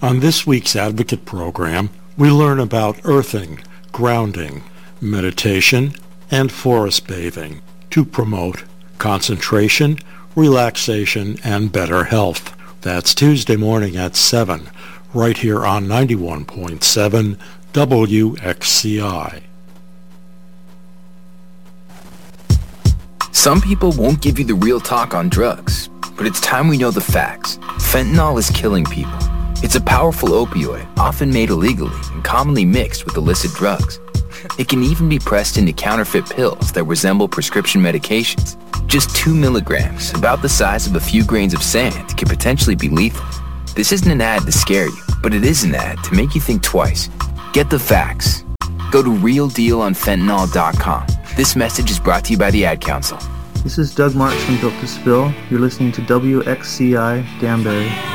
On this week's Advocate program, we learn about earthing, grounding, meditation, and forest bathing to promote concentration, relaxation, and better health. That's Tuesday morning at 7, right here on 91.7 WXCI. Some people won't give you the real talk on drugs, but it's time we know the facts. Fentanyl is killing people. It's a powerful opioid, often made illegally and commonly mixed with illicit drugs. It can even be pressed into counterfeit pills that resemble prescription medications. Just 2 milligrams, about the size of a few grains of sand, can potentially be lethal. This isn't an ad to scare you, but it is an ad to make you think twice. Get the facts. Go to realdealonfentanyl.com. This message is brought to you by the Ad Council. This is Doug Marks from Built to Spill. You're listening to WXCI Danbury.